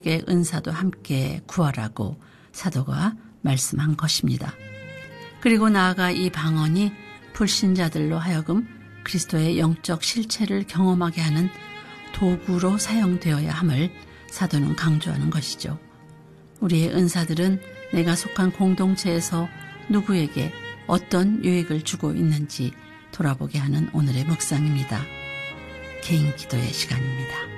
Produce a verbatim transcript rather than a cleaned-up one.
은사도 함께 구하라고 사도가 말씀한 것입니다. 그리고 나아가 이 방언이 불신자들로 하여금 그리스도의 영적 실체를 경험하게 하는 도구로 사용되어야 함을 사도는 강조하는 것이죠. 우리의 은사들은 내가 속한 공동체에서 누구에게 어떤 유익을 주고 있는지 돌아보게 하는 오늘의 묵상입니다. 개인 기도의 시간입니다.